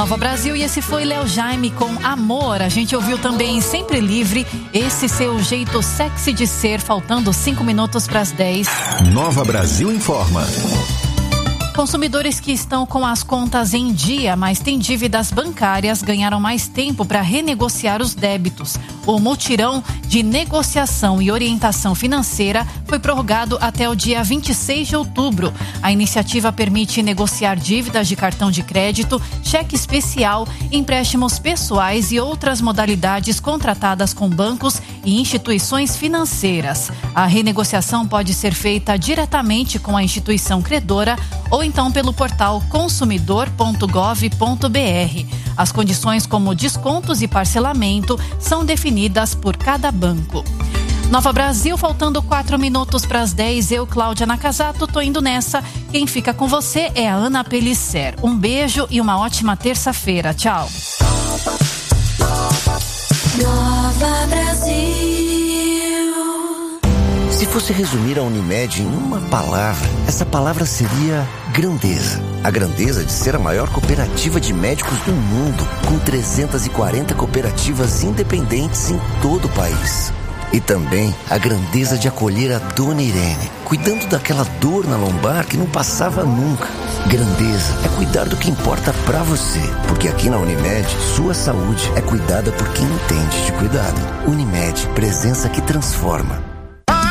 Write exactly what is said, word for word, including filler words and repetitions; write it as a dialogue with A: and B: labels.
A: Nova Brasil, e esse foi Léo Jaime com Amor. A gente ouviu também Sempre Livre, esse seu jeito sexy de ser, faltando cinco minutos para as dez.
B: Nova Brasil informa.
A: Consumidores que estão com as contas em dia, mas têm dívidas bancárias, ganharam mais tempo para renegociar os débitos. O mutirão de negociação e orientação financeira foi prorrogado até o dia vinte e seis de outubro. A iniciativa permite negociar dívidas de cartão de crédito, cheque especial, empréstimos pessoais e outras modalidades contratadas com bancos e instituições financeiras. A renegociação pode ser feita diretamente com a instituição credora ou então pelo portal consumidor ponto gov ponto br. As condições como descontos e parcelamento são definidas por cada banco. Nova Brasil, faltando quatro minutos para as dez, eu, Cláudia Nakazato, tô indo nessa. Quem fica com você é a Ana Pellicer. Um beijo e uma ótima terça-feira. Tchau.
C: Nova Brasil.
D: Se fosse resumir a Unimed em uma palavra, essa palavra seria grandeza. A grandeza de ser a maior cooperativa de médicos do mundo, com trezentas e quarenta cooperativas independentes em todo o país. E também a grandeza de acolher a Dona Irene, cuidando daquela dor na lombar que não passava nunca. Grandeza é cuidar do que importa pra você, porque aqui na Unimed, sua saúde é cuidada por quem entende de cuidado. Unimed, presença que transforma.